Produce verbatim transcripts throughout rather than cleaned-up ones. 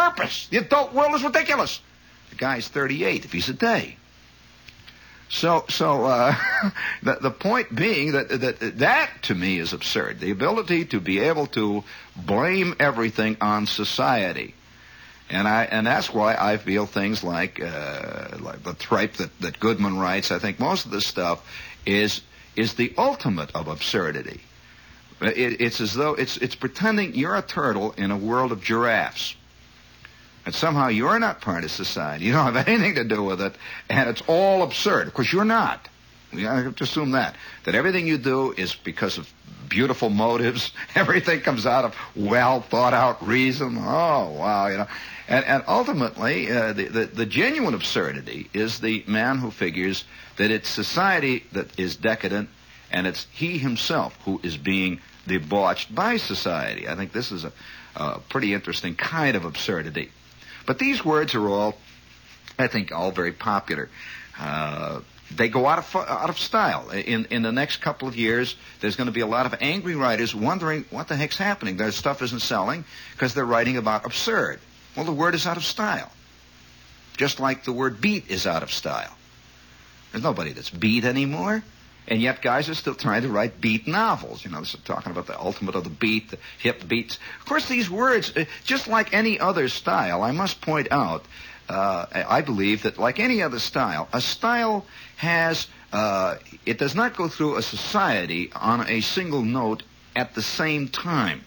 purpose. The adult world is ridiculous. The guy's thirty-eight if he's a day. So, so uh, the, the point being that, that that to me is absurd. The ability to be able to blame everything on society. And I and that's why I feel things like uh, like the tripe that, that Goodman writes. I think most of this stuff is is the ultimate of absurdity. It, it's as though it's it's pretending you're a turtle in a world of giraffes, and somehow you're not part of society. You don't have anything to do with it, and it's all absurd because you're not. We have to assume that that everything you do is because of beautiful motives. Everything comes out of well thought out reason. Oh wow, you know. And, and ultimately, uh, the, the, the genuine absurdity is the man who figures that it's society that is decadent and it's he himself who is being debauched by society. I think this is a, a pretty interesting kind of absurdity. But these words are all, I think, all very popular. Uh, they go out of out of style. In in the next couple of years, there's going to be a lot of angry writers wondering what the heck's happening. Their stuff isn't selling because they're writing about absurd. Well, the word is out of style. Just like the word beat is out of style. There's nobody that's beat anymore. And yet guys are still trying to write beat novels. You know, this is talking about the ultimate of the beat, the hip beats. Of course, these words, just like any other style, I must point out, uh, I believe that like any other style, a style has, uh, it does not go through a society on a single note at the same time.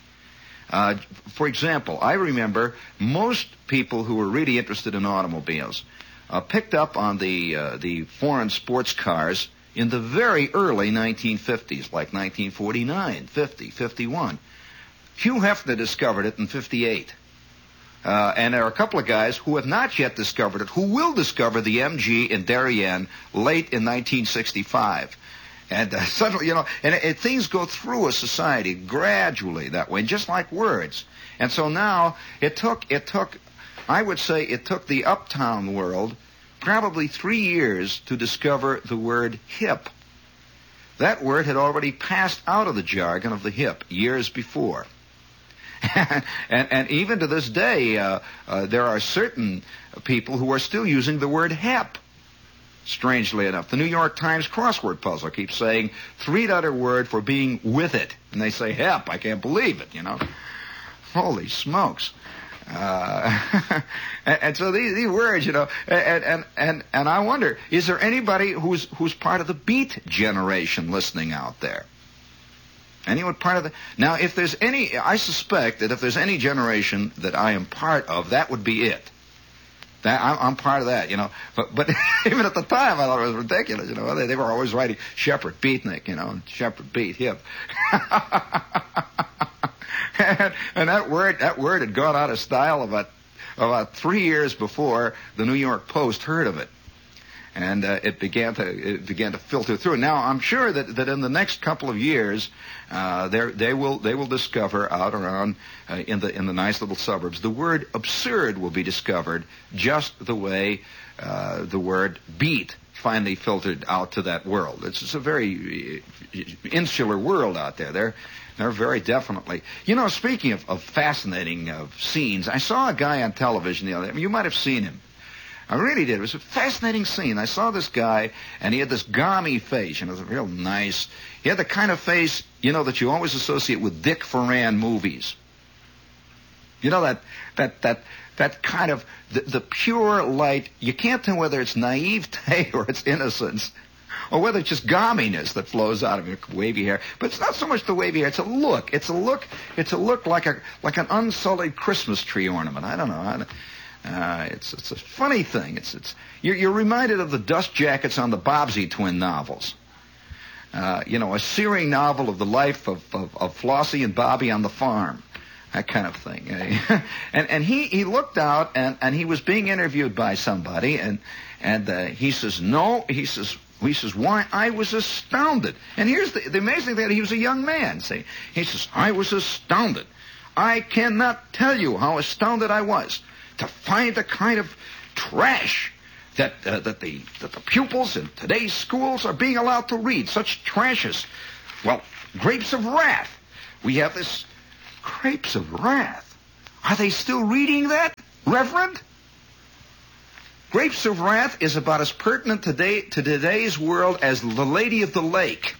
Uh, for example, I remember most people who were really interested in automobiles uh, picked up on the uh, the foreign sports cars in the very early nineteen fifties, like nineteen forty-nine, fifty, fifty-one. Hugh Hefner discovered it in fifty-eight. Uh, and there are a couple of guys who have not yet discovered it, who will discover the M G in Darien late in nineteen sixty-five. And uh, suddenly, you know, and it, it, things go through a society gradually that way, just like words. And so now it took, it took, I would say it took the uptown world probably three years to discover the word hip. That word had already passed out of the jargon of the hip years before. and, and even to this day, uh, uh, there are certain people who are still using the word hep. Strangely enough, the New York Times crossword puzzle keeps saying three-letter word for being with it. And they say hep. I can't believe it, you know. Holy smokes. Uh, and, and so these, these words, you know, and, and, and, and I wonder, is there anybody who's, who's part of the beat generation listening out there? Anyone part of the... Now, if there's any... I suspect that if there's any generation that I am part of, that would be it. That, I'm, I'm part of that, you know. But but even at the time, I thought it was ridiculous, you know. They, they were always writing Shepherd Beatnik, you know, and Shepherd Beat Hip. and, and that word that word had gone out of style about about three years before the New York Post heard of it, and uh, it began to it began to filter through. Now I'm sure that, that in the next couple of years, uh, they they will they will discover out around uh, in the in the nice little suburbs the word absurd will be discovered just the way uh, the word beat finally filtered out to that world. It's, it's a very insular world out there. They're they're very definitely. You know, speaking of, of fascinating uh, scenes, I saw a guy on television the other day. You might have seen him. I really did. It was a fascinating scene. I saw this guy, and he had this gummy face, you know, it was real nice. He had the kind of face, you know, that you always associate with Dick Foran movies. You know, that that that that kind of, the, the pure light, you can't tell whether it's naivete or it's innocence, or whether it's just gumminess that flows out of your wavy hair. But it's not so much the wavy hair, it's a look. It's a look, it's a look like a like an unsullied Christmas tree ornament. I don't know. I don't, Uh, it's it's a funny thing. It's it's you're, you're reminded of the dust jackets on the Bobbsey twin novels. Uh, you know, a searing novel of the life of, of, of Flossie and Bobby on the farm, that kind of thing. and and he, he looked out and, and he was being interviewed by somebody and and uh, he says no. He says he says why I was astounded. And here's the, the amazing thing: he was a young man. See, he says I was astounded. I cannot tell you how astounded I was to find the kind of trash that uh, that the that the pupils in today's schools are being allowed to read. Such trash as, well, Grapes of Wrath. We have this Grapes of Wrath. Are they still reading that, Reverend? Grapes of Wrath is about as pertinent today to today's world as The Lady of the Lake.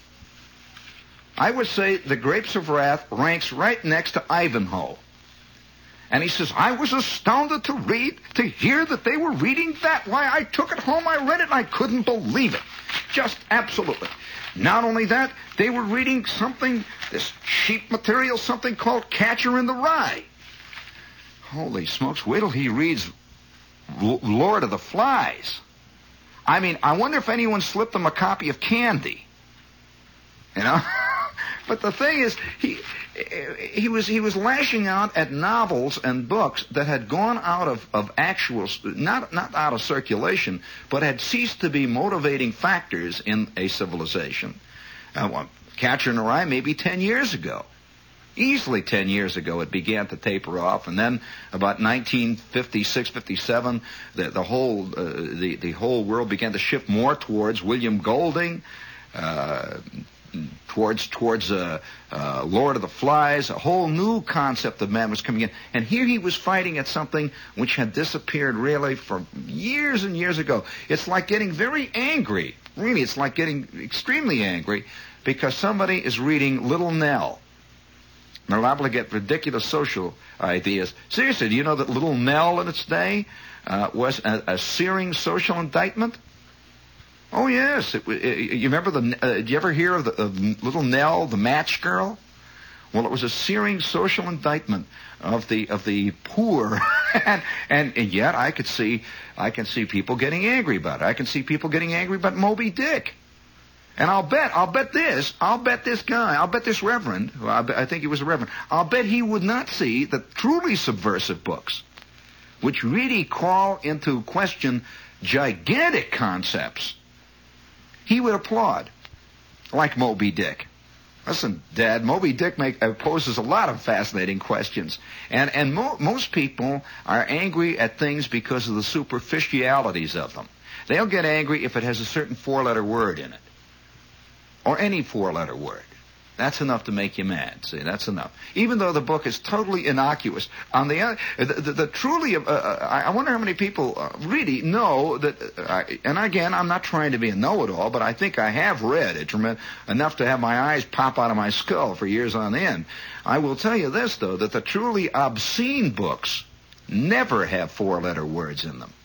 I would say the Grapes of Wrath ranks right next to Ivanhoe. And he says, I was astounded to read, to hear that they were reading that. Why, I took it home, I read it, and I couldn't believe it. Just absolutely. Not only that, they were reading something, this cheap material, something called Catcher in the Rye. Holy smokes, wait till he reads L- Lord of the Flies. I mean, I wonder if anyone slipped him a copy of Candy. You know? But the thing is, he he was he was lashing out at novels and books that had gone out of, of actual, not not out of circulation, but had ceased to be motivating factors in a civilization. Uh, well, Catcher in the Rye, maybe ten years ago. Easily ten years ago, it began to taper off, and then about nineteen fifty-six, fifty-seven, the the whole uh, the the whole world began to shift more towards William Golding, uh, towards towards uh, uh, Lord of the Flies. A whole new concept of man was coming in, and here he was fighting at something which had disappeared really for years and years ago. It's like getting very angry. Really, it's like getting extremely angry because somebody is reading Little Nell. They're liable to get ridiculous social ideas. Seriously, do you know that Little Nell in its day uh, was a, a searing social indictment? Oh, yes. It, it, you remember the? Uh, did you ever hear of, the, of Little Nell, the match girl? Well, it was a searing social indictment of the of the poor, and, and and yet I could see I can see people getting angry about it. I can see people getting angry about Moby Dick. And I'll bet, I'll bet this, I'll bet this guy, I'll bet this reverend, well, I, bet, I think he was a reverend, I'll bet he would not see the truly subversive books, which really call into question gigantic concepts. He would applaud, like Moby Dick. Listen, Dad, Moby Dick make, uh, poses a lot of fascinating questions. And, and mo- most people are angry at things because of the superficialities of them. They'll get angry if it has a certain four-letter word in it. Or any four-letter word. That's enough to make you mad. See, that's enough. Even though the book is totally innocuous. On the other, the, the, the truly, uh, I wonder how many people uh, really know that. Uh, and again, I'm not trying to be a know-it-all, but I think I have read it enough to have my eyes pop out of my skull for years on end. I will tell you this, though, that the truly obscene books never have four-letter words in them.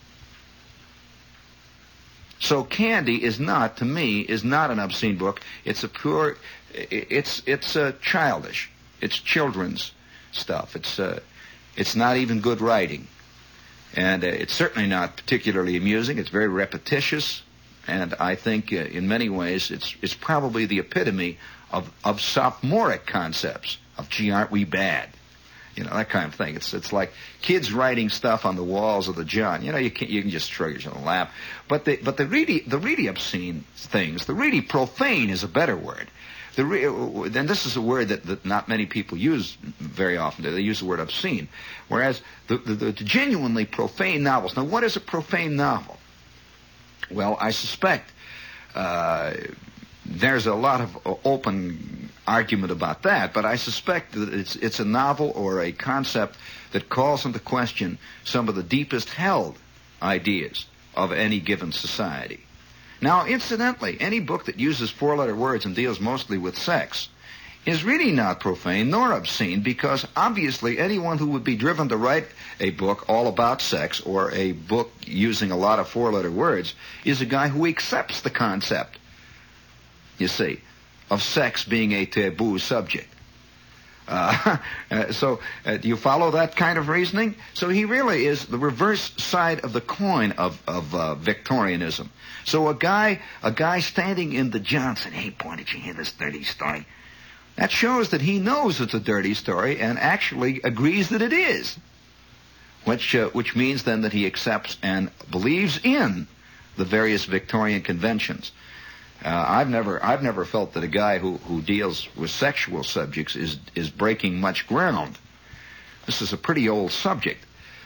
So Candy is not, to me, is not an obscene book. It's a pure, it's it's uh, childish. It's children's stuff. It's uh, it's not even good writing, and uh, it's certainly not particularly amusing. It's very repetitious, and I think uh, in many ways it's it's probably the epitome of of sophomoric concepts of gee, aren't we bad? You know, that kind of thing. It's it's like kids writing stuff on the walls of the John. You know, you can you can just shrug your and laugh. But the but the really the really obscene things, the really profane is a better word. The re, and this is a word that, that not many people use very often. They use the word obscene. Whereas the, the, the genuinely profane novels. Now, what is a profane novel? Well, I suspect uh, there's a lot of open argument about that, but I suspect that it's it's a novel or a concept that calls into question some of the deepest held ideas of any given society. Now, incidentally, any book that uses four-letter words and deals mostly with sex is really not profane nor obscene, because obviously anyone who would be driven to write a book all about sex or a book using a lot of four-letter words is a guy who accepts the concept, you see, of sex being a taboo subject. Uh, so uh, do you follow that kind of reasoning? So he really is the reverse side of the coin of, of uh, Victorianism. So a guy a guy standing in the Johnson, hey, boy, did you hear this dirty story? That shows that he knows it's a dirty story and actually agrees that it is, which uh, which means then that he accepts and believes in the various Victorian conventions. Uh, I've never, I've never felt that a guy who, who deals with sexual subjects is is breaking much ground. This is a pretty old subject,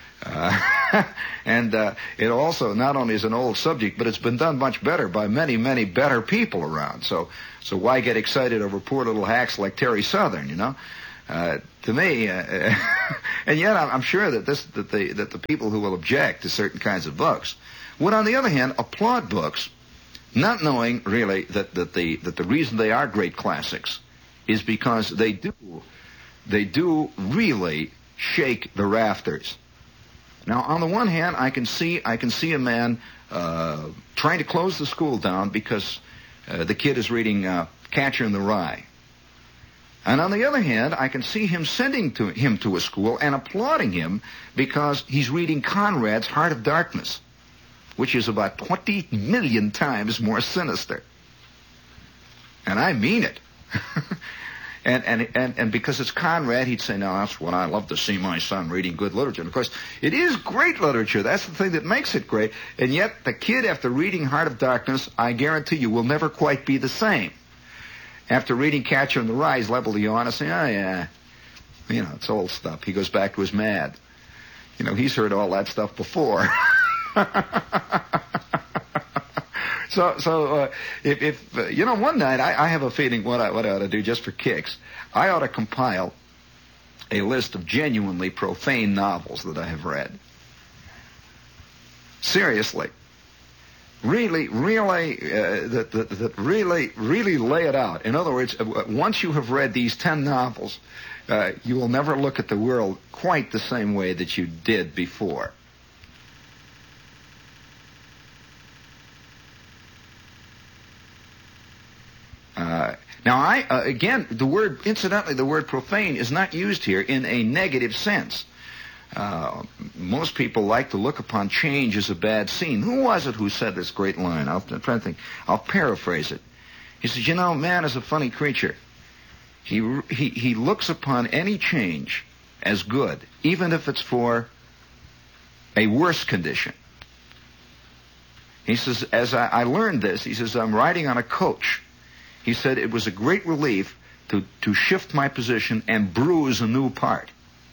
uh, and uh, it also not only is an old subject, but it's been done much better by many, many better people around. So, so why get excited over poor little hacks like Terry Southern, you know? Uh, to me, uh, and yet I'm, I'm sure that this that the that the people who will object to certain kinds of books would, on the other hand, applaud books, not knowing really that, that the that the reason they are great classics is because they do they do really shake the rafters. Now, on the one hand, I can see I can see a man uh, trying to close the school down because uh, the kid is reading uh, Catcher in the Rye. And on the other hand, I can see him sending to him to a school and applauding him because he's reading Conrad's Heart of Darkness, which is about twenty million times more sinister. And I mean it. and, and, and, and because it's Conrad, he'd say, no, that's what I love to see my son reading good literature. And of course, it is great literature. That's the thing that makes it great. And yet, the kid, after reading Heart of Darkness, I guarantee you, will never quite be the same. After reading Catcher in the Rye, he's liable to yawn and say, oh, yeah, you know, it's old stuff. He goes back to his mad. You know, he's heard all that stuff before. so, so uh, if, if uh, you know, one night, I, I have a feeling what I, what I ought to do just for kicks. I ought to compile a list of genuinely profane novels that I have read. Seriously. Really, really, uh, that, that, that really, really lay it out. In other words, uh, once you have read these ten novels, uh, you will never look at the world quite the same way that you did before. Uh, now, I uh, again, the word, incidentally, the word profane is not used here in a negative sense. Uh, most people like to look upon change as a bad scene. Who was it who said this great line? I'll, I'm trying to think. I'll paraphrase it. He says, you know, man is a funny creature. He, he, he looks upon any change as good, even if it's for a worse condition. He says, as I, I learned this, he says, I'm riding on a coach. He said, it was a great relief to, to shift my position and bruise a new part.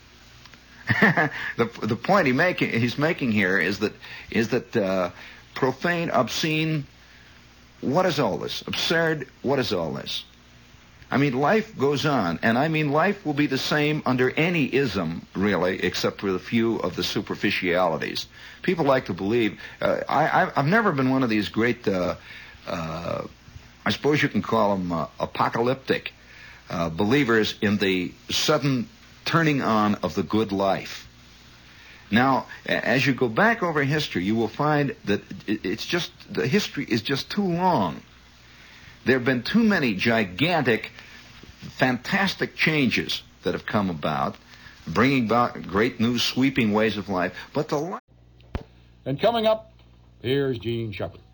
the the point he making he's making here is that is that uh, profane, obscene. What is all this? Absurd. What is all this? I mean, life goes on, and I mean, life will be the same under any ism, really, except for a few of the superficialities. People like to believe. Uh, I I've never been one of these great. Uh, uh, I suppose you can call them uh, apocalyptic uh, believers in the sudden turning on of the good life. Now, as you go back over history, you will find that it's just, the history is just too long. There have been too many gigantic, fantastic changes that have come about, bringing about great new sweeping ways of life, but the life... And coming up, here's Gene Shepard.